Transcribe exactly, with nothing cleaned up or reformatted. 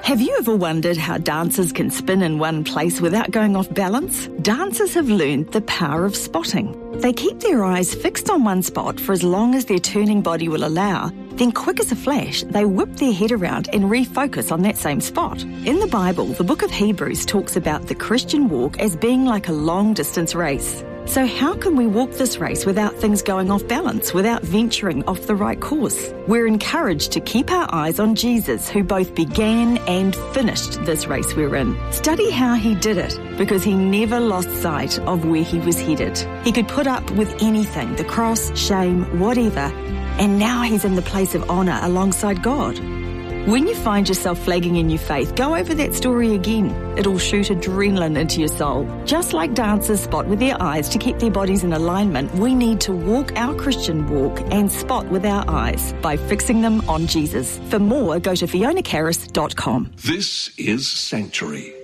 Have you ever wondered how dancers can spin in one place without going off balance? Dancers have learned the power of spotting. They keep their eyes fixed on one spot for as long as their turning body will allow. Then, quick as a flash, they whip their head around and refocus on that same spot. In the Bible, the book of Hebrews talks about the Christian walk as being like a long-distance race. So how can we walk this race without things going off balance, without venturing off the right course? We're encouraged to keep our eyes on Jesus, who both began and finished this race we're in. Study how he did it, because he never lost sight of where he was headed. He could put up with anything, the cross, shame, whatever, and now he's in the place of honour alongside God. When you find yourself flagging in your faith, go over that story again. It'll shoot adrenaline into your soul. Just like dancers spot with their eyes to keep their bodies in alignment, we need to walk our Christian walk and spot with our eyes by fixing them on Jesus. For more, go to fiona caris dot com. This is Sanctuary.